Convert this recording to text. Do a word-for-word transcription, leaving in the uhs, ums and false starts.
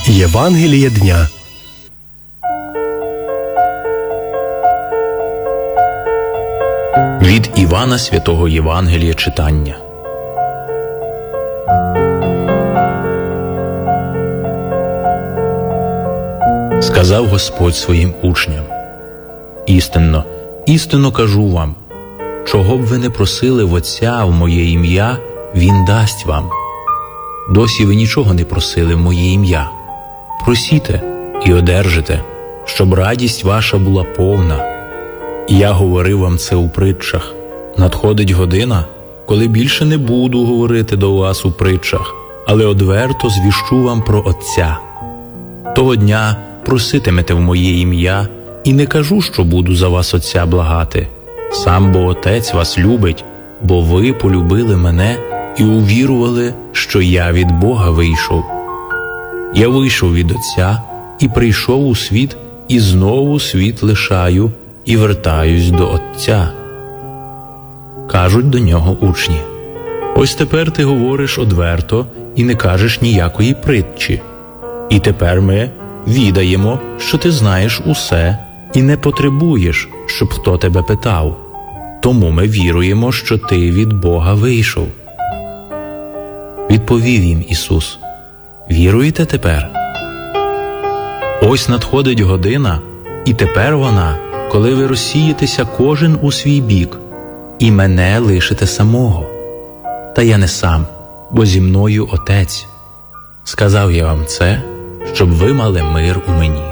Євангеліє дня. Від Івана Святого Євангелія читання. Сказав Господь своїм учням: істинно, істинно кажу вам, чого б ви не просили в Отця в моє ім'я, Він дасть вам. Досі ви нічого не просили в моє ім'я. Просіте і одержите, щоб радість ваша була повна. Я говорив вам це у притчах. Надходить година, коли більше не буду говорити до вас у притчах, але одверто звіщу вам про Отця. Того дня проситимете в моє ім'я, і не кажу, що буду за вас Отця благати. Сам бо Отець вас любить, бо ви полюбили мене і увірували, що я від Бога вийшов. Я вийшов від Отця і прийшов у світ, і знову світ лишаю, і вертаюсь до Отця. Кажуть до нього учні: ось тепер ти говориш одверто і не кажеш ніякої притчі. І тепер ми відаємо, що ти знаєш усе і не потребуєш, щоб хто тебе питав. Тому ми віруємо, що ти від Бога вийшов. Відповів їм Ісус: віруєте тепер? Ось надходить година, і тепер вона, коли ви розсієтеся кожен у свій бік, і мене лишите самого. Та я не сам, бо зі мною Отець. Сказав я вам це, щоб ви мали мир у мені.